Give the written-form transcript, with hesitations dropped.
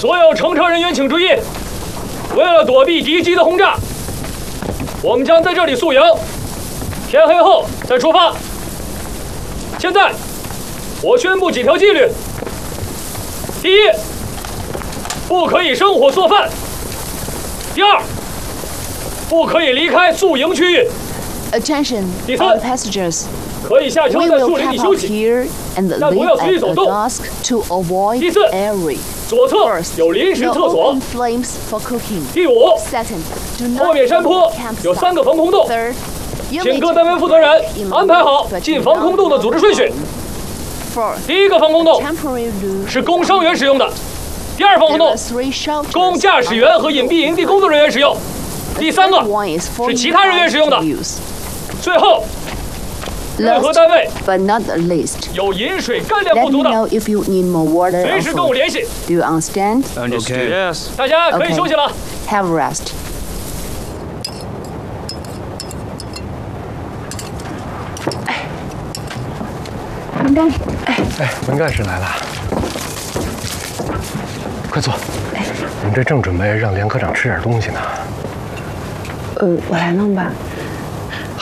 所有乘车人员请注意，为了躲避敌机的轰炸，我们将在这里宿营，天黑后再出发。现在，我宣布几条纪律：第一，不可以生火做饭；第二，不可以离开宿营区域。 Attention, 第三 all passengers. 可以下车 We 在 will 树林 camp 里休 out 息。 here and 但不要 leave 随意 at 走 the 动。 dusk to avoid 第四 airy. 左侧 First, 有临时 no 厕所 open。flames for cooking. 第五， Second, do 后 not 面山坡 camp 有3个防空洞， Third, you 请 may 各单位负责人安排好进防空洞的组织顺序。 Fourth, 第一个防空洞 temporary room. 是供伤员使用的，第二防空 There 洞 are 3 shelters. 供驾驶员和隐蔽营地工作人员使用， The 第三 third 个 one is for 是其他人员使用的 you guys to use. 最后，任何 Last 单位 but not the least, 有饮水干粮 let 不 me 足的， know if you need more water 随 or 时跟我 food. 联系。 Do you understand? Understood. Yes. 大家可以 Okay. 休息了。 Have a rest. 文干事来了，快坐。您这正准备让连科长吃点东西呢。 我来弄吧。